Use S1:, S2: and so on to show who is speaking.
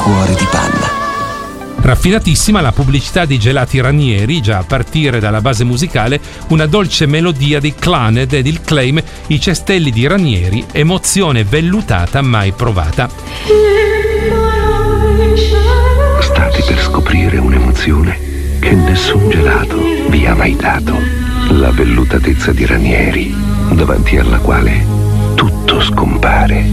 S1: cuore di panna.
S2: Raffinatissima la pubblicità dei gelati Ranieri, già a partire dalla base musicale una dolce melodia dei Clannad ed il claim "I cestelli di Ranieri, emozione vellutata mai provata".
S3: State per scoprire un'emozione che nessun gelato vi ha mai dato. La vellutatezza di Ranieri, davanti alla quale tutto scompare.